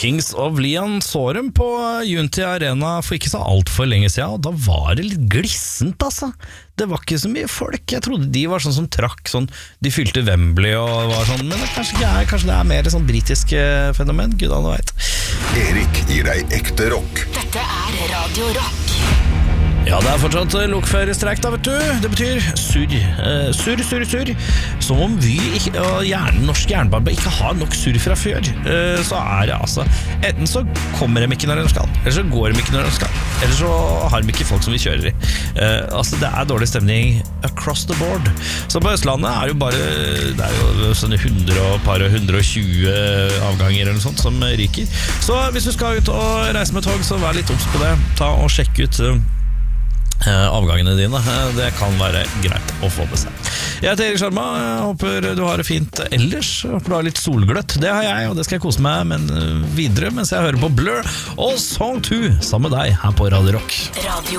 Kings of Leon så dem på Unity Arena for ikke så alt for lenge siden, og da var det litt glissent, altså. Det var ikke så mye folk. Jeg trodde de var sånn som trakk sånn, de fylte Wembley og var sånn, men det kanskje det er mer sånn britisk fenomen, Gud han vet. Erik gir deg ekte rock. Dette er Radio Rock. Ja, det er fortsatt lokførerstreik da, vet du. Det betyr surr. Som om Vy og norsk jernbane ikke har nok surr fra før. Så er det altså, enten så kommer de ikke når de skal, eller så går de ikke når de skal, eller så har de ikke folk som vi kjører i. Altså, det er dårlig stemning across the board. Så på Østlandet er det jo bare, det er jo sånne 120 avganger eller noe sånt som ryker. Så hvis du skal ut og reise med tog, så vær litt obs på det. Ta og sjekk ut avgangene dine. Det kan være greit å få med seg. Jeg heter Erik Sjarma. Jeg håper du har det fint ellers. Jeg håper du har litt solgløtt. Det har jeg, og det skal jeg kose meg med videre mens jeg hører på Blur og Song 2 sammen med deg her på Radio Rock. Radio